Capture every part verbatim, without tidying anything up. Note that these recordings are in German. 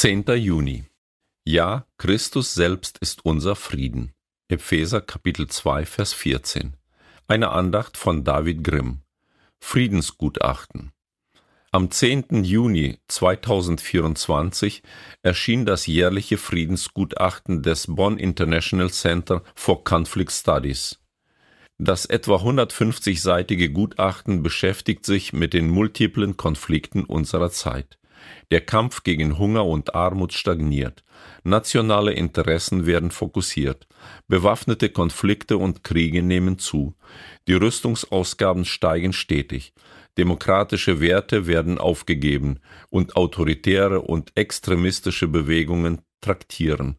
zehnter Juni. Ja, Christus selbst ist unser Frieden. Epheser Kapitel zwei, Vers vierzehn. Eine Andacht von David Grimm. Friedensgutachten. Am zehnten Juni zweitausendvierundzwanzig erschien das jährliche Friedensgutachten des Bonn International Center for Conflict Studies. Das etwa hundertfünfzigseitige Gutachten beschäftigt sich mit den multiplen Konflikten unserer Zeit. Der Kampf gegen Hunger und Armut stagniert. Nationale Interessen werden fokussiert. Bewaffnete Konflikte und Kriege nehmen zu. Die Rüstungsausgaben steigen stetig. Demokratische Werte werden aufgegeben und autoritäre und extremistische Bewegungen traktieren.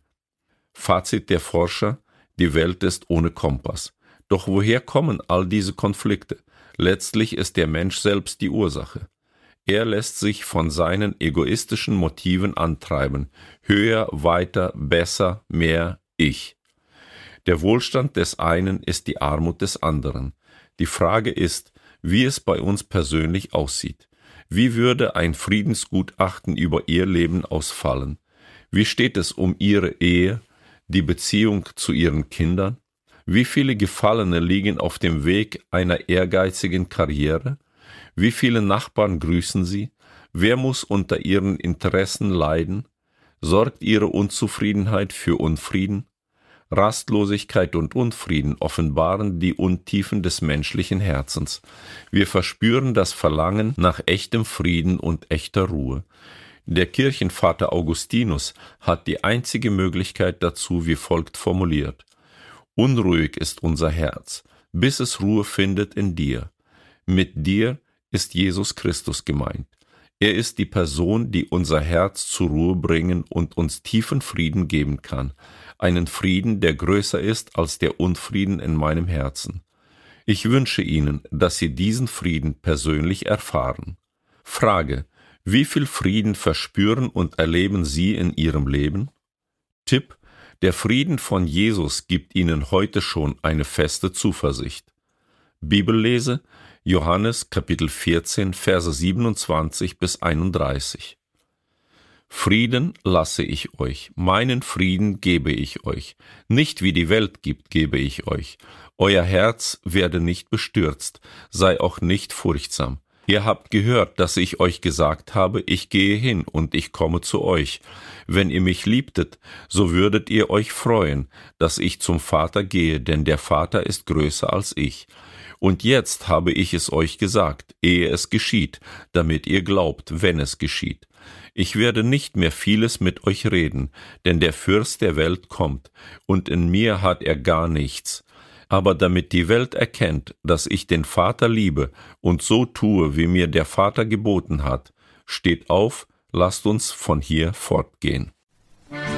Fazit der Forscher: Die Welt ist ohne Kompass. Doch woher kommen all diese Konflikte? Letztlich ist der Mensch selbst die Ursache. Er lässt sich von seinen egoistischen Motiven antreiben. Höher, weiter, besser, mehr, ich. Der Wohlstand des einen ist die Armut des anderen. Die Frage ist, wie es bei uns persönlich aussieht. Wie würde ein Friedensgutachten über Ihr Leben ausfallen? Wie steht es um Ihre Ehe, die Beziehung zu Ihren Kindern? Wie viele Gefallene liegen auf dem Weg einer ehrgeizigen Karriere? Wie viele Nachbarn grüßen Sie? Wer muss unter Ihren Interessen leiden? Sorgt Ihre Unzufriedenheit für Unfrieden? Rastlosigkeit und Unfrieden offenbaren die Untiefen des menschlichen Herzens. Wir verspüren das Verlangen nach echtem Frieden und echter Ruhe. Der Kirchenvater Augustinus hat die einzige Möglichkeit dazu wie folgt formuliert: Unruhig ist unser Herz, bis es Ruhe findet in dir. Mit dir ist Jesus Christus gemeint. Er ist die Person, die unser Herz zur Ruhe bringen und uns tiefen Frieden geben kann. Einen Frieden, der größer ist als der Unfrieden in meinem Herzen. Ich wünsche Ihnen, dass Sie diesen Frieden persönlich erfahren. Frage: Wie viel Frieden verspüren und erleben Sie in Ihrem Leben? Tipp: Der Frieden von Jesus gibt Ihnen heute schon eine feste Zuversicht. Bibellese: Johannes Kapitel vierzehn, Verse siebenundzwanzig bis einunddreißig. Frieden lasse ich euch, meinen Frieden gebe ich euch. Nicht wie die Welt gibt, gebe ich euch. Euer Herz werde nicht bestürzt, sei auch nicht furchtsam. Ihr habt gehört, dass ich euch gesagt habe, ich gehe hin und ich komme zu euch. Wenn ihr mich liebtet, so würdet ihr euch freuen, dass ich zum Vater gehe, denn der Vater ist größer als ich. Und jetzt habe ich es euch gesagt, ehe es geschieht, damit ihr glaubt, wenn es geschieht. Ich werde nicht mehr vieles mit euch reden, denn der Fürst der Welt kommt, und in mir hat er gar nichts. Aber damit die Welt erkennt, dass ich den Vater liebe und so tue, wie mir der Vater geboten hat, steht auf, lasst uns von hier fortgehen.